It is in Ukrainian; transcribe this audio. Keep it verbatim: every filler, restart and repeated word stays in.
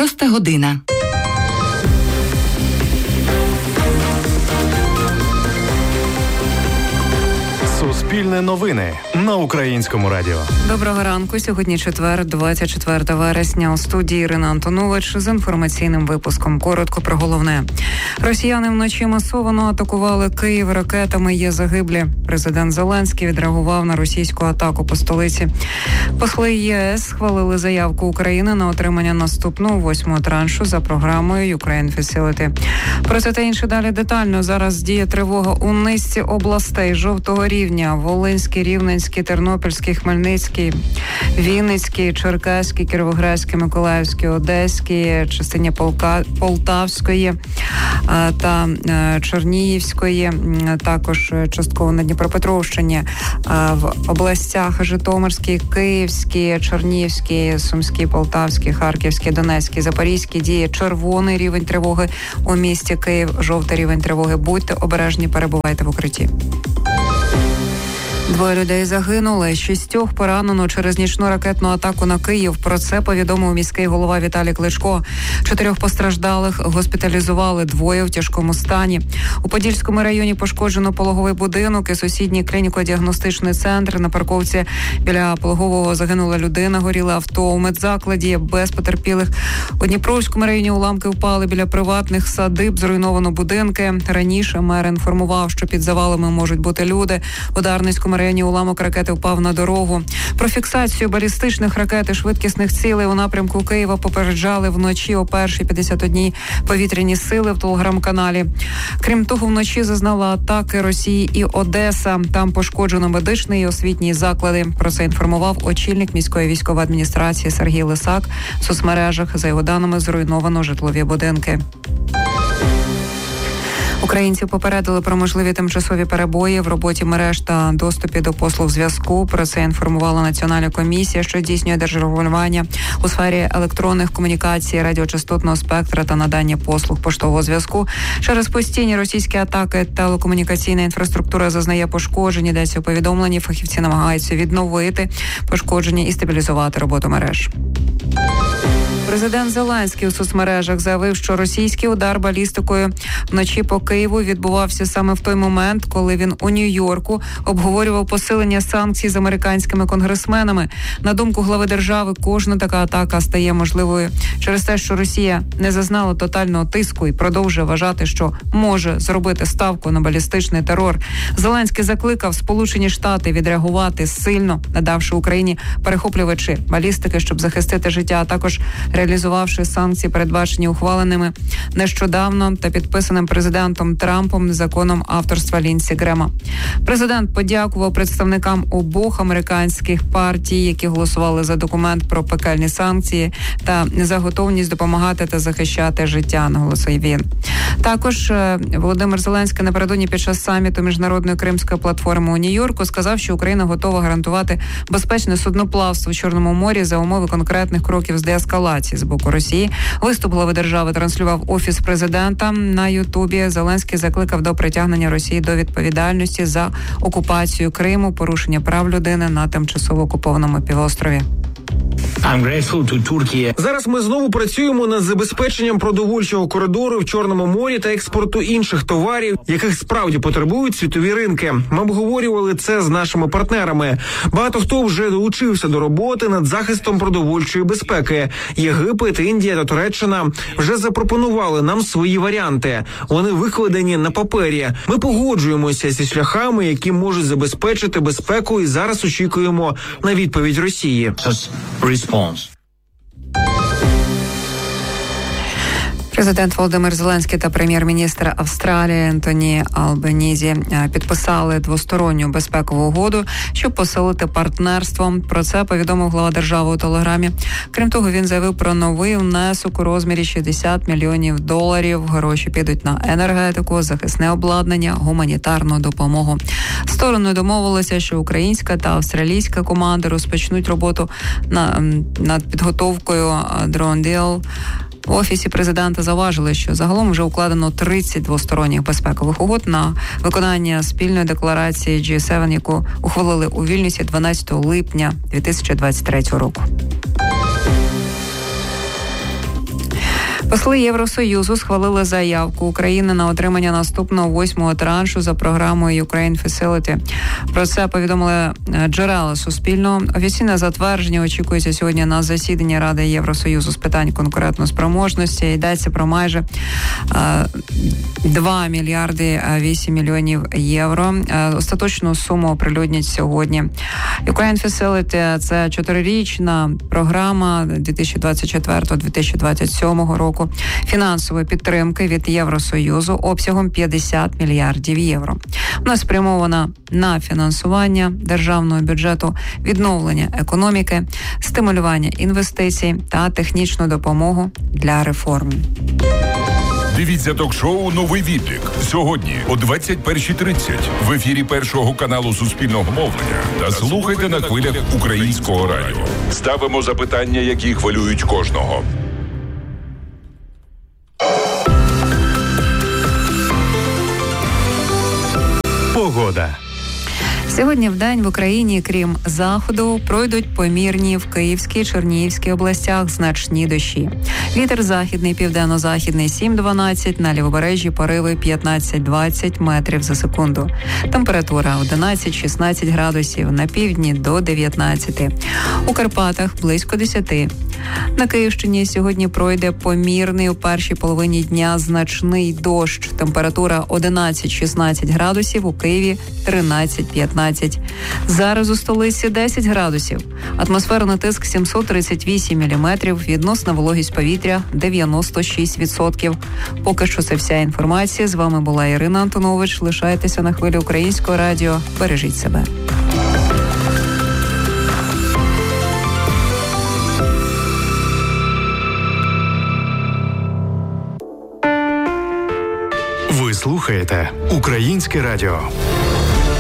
Шоста година. Суспільне новини на Українському радіо. Доброго ранку. Сьогодні четвер, двадцять четвертого вересня. У студії Ірина Антонович з інформаційним випуском. Коротко про головне. Росіяни вночі масово атакували Київ ракетами. Є загиблі. Президент Зеленський відреагував на російську атаку по столиці. Посли ЄС схвалили заявку України на отримання наступного восьмого траншу за програмою Ukraine Facility. Про це та інше далі детально. Зараз діє тривога у низці областей жовтого рівня. Волинський, Рівненський, Тернопільський, Хмельницький, Вінницький, Черкаський, Кіровоградський, Миколаївський, Одеський, частині Полка, Полтавської та Чернігівської, також частково на Дніпропетровщині, в областях Житомирській, Київській, Чернігівській, Сумській, Полтавській, Харківській, Донецькій, Запорізькій діє червоний рівень тривоги у місті Київ, жовтий рівень тривоги. Будьте обережні, перебувайте в укритті. Двоє людей загинули, шістьох поранено через нічну ракетну атаку на Київ. Про це повідомив міський голова Віталій Кличко. Чотирьох постраждалих госпіталізували, двоє в тяжкому стані. У Подільському районі пошкоджено пологовий будинок і сусідній клініко-діагностичний центр. На парковці біля пологового загинула людина, горіло авто. У медзакладі без потерпілих. У Дніпровському районі уламки впали біля приватних садиб, зруйновано будинки. Раніше мер інформував, що під завалами можуть бути люди. У Дарницькому районі уламок ракети впав на дорогу. Про фіксацію балістичних ракет і швидкісних цілей у напрямку Києва попереджали вночі о першій п'ятдесят одній повітряні сили в телеграм-каналі. Крім того, вночі зазнала атаки Росії і Одеса. Там пошкоджено медичний і освітній заклади. Про це інформував очільник міської військової адміністрації Сергій Лисак. В соцмережах, за його даними, зруйновано житлові будинки. Українців попередили про можливі тимчасові перебої в роботі мереж та доступі до послуг зв'язку. Про це інформувала Національна комісія, що здійснює держрегулювання у сфері електронних комунікацій, радіочастотного спектра та надання послуг поштового зв'язку. Через постійні російські атаки телекомунікаційна інфраструктура зазнає пошкоджень. Йдеться у повідомленні. Фахівці намагаються відновити пошкодження і стабілізувати роботу мереж. Президент Зеленський у соцмережах заявив, що російський удар балістикою вночі по Києву відбувався саме в той момент, коли він у Нью-Йорку обговорював посилення санкцій з американськими конгресменами. На думку глави держави, кожна така атака стає можливою через те, що Росія не зазнала тотального тиску і продовжує вважати, що може зробити ставку на балістичний терор. Зеленський закликав Сполучені Штати відреагувати сильно, надавши Україні перехоплювачі балістики, щоб захистити життя, а також реалізувавши санкції, передбачені ухваленими нещодавно та підписаним президентом Трампом законом авторства Лінсі Грема. Президент подякував представникам обох американських партій, які голосували за документ про пекельні санкції, та за готовність допомагати та захищати життя, наголосив він. Також Володимир Зеленський напередодні під час саміту Міжнародної Кримської платформи у Нью-Йорку сказав, що Україна готова гарантувати безпечне судноплавство в Чорному морі за умови конкретних кроків з деескалації з боку Росії. Виступ глави держави транслював Офіс президента на Ютубі. Зеленський закликав до притягнення Росії до відповідальності за окупацію Криму, порушення прав людини на тимчасово окупованому півострові. Зараз ми знову працюємо над забезпеченням продовольчого коридору в Чорному морі та експорту інших товарів, яких справді потребують світові ринки. Ми обговорювали це з нашими партнерами. Багато хто вже долучився до роботи над захистом продовольчої безпеки. Єгипет, Індія та Туреччина вже запропонували нам свої варіанти. Вони викладені на папері. Ми погоджуємося зі шляхами, які можуть забезпечити безпеку, і зараз очікуємо на відповідь Росії. Президент Володимир Зеленський та прем'єр-міністр Австралії Ентоні Албанізі підписали двосторонню безпекову угоду, щоб посилити партнерство. Про це повідомив глава держави у телеграмі. Крім того, він заявив про новий внесок у розмірі шістдесят мільйонів доларів. Гроші підуть на енергетику, захисне обладнання, гуманітарну допомогу. Сторони домовилися, що українська та австралійська команди розпочнуть роботу над підготовкою Drone Deal. В Офісі президента зауважили, що загалом вже укладено тридцять двосторонніх безпекових угод на виконання спільної декларації джі сім, яку ухвалили у Вільнюсі дванадцятого липня дві тисячі двадцять третього року. Посли Євросоюзу схвалили заявку України на отримання наступного восьмого траншу за програмою Ukraine Facility. Про це повідомили джерела Суспільного. Офіційне затвердження очікується сьогодні на засіданні Ради Євросоюзу з питань конкурентоспроможності. Йдеться про майже два мільярди вісім мільйонів євро. Остаточну суму оприлюднять сьогодні. Ukraine Facility – це чотирирічна програма дві тисячі двадцять четвертого - дві тисячі двадцять сьомого року фінансової підтримки від Євросоюзу обсягом п'ятдесят мільярдів євро. Вона спрямована на фінансування державного бюджету, відновлення економіки, стимулювання інвестицій та технічну допомогу для реформ. Дивіться ток-шоу «Новий відлік» сьогодні о двадцять перша тридцять в ефірі Першого каналу Суспільного мовлення та слухайте на хвилях Українського радіо. Ставимо запитання, які хвилюють кожного. Погода. Сьогодні вдень в Україні, крім заходу, пройдуть помірні в Київській, Чернігівській областях значні дощі. Вітер західний, південно-західний сім дванадцять, на лівобережжі пориви п'ятнадцять двадцять метрів за секунду. Температура одинадцять шістнадцять градусів, на півдні до дев'ятнадцяти. У Карпатах близько десяти. На Київщині сьогодні пройде помірний у першій половині дня значний дощ. Температура одинадцять шістнадцять градусів, у Києві тринадцять п'ятнадцять. Зараз у столиці десять градусів. Атмосферний тиск сімсот тридцять вісім міліметрів, відносна вологість повітря дев'яносто шість відсотків. Поки що це вся інформація. З вами була Ірина Антонович. Лишайтеся на хвилі Українського радіо. Бережіть себе. Ви слухаєте Українське радіо.